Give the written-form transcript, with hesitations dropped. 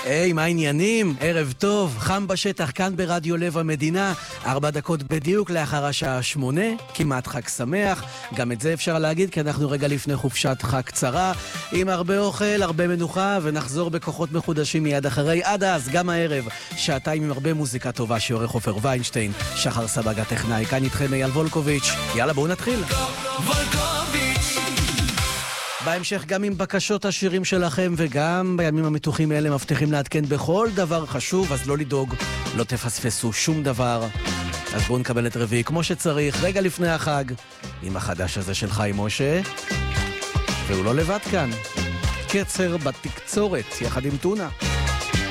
היי, מה העניינים? ערב טוב, חם בשטח כאן ברדיו לב המדינה, 4 דקות בדיוק לאחר השעה 8, כמעט חג שמח, גם את זה אפשר להגיד כי אנחנו רגע לפני חופשת חג קצרה, עם הרבה אוכל, הרבה מנוחה, ונחזור בכוחות מחודשים מיד אחרי. עד אז, גם הערב, שעתיים עם הרבה מוזיקה טובה שעורך עופר ויינשטיין, שחר סבג הטכנאי, כאן איתכם אייל וולקוביץ'. יאללה, בואו נתחיל. בהמשך גם עם בקשות השירים שלכם, וגם בימים המתוחים האלה מבטיחים לעדכן בכל דבר חשוב, אז לא לדאוג, לא תפספסו שום דבר. אז בואו נקבל את רביעי כמו שצריך, רגע לפני החג, עם החדש הזה של חיים משה, והוא לא לבד כאן, קצר בתקצורת, יחד עם טונה.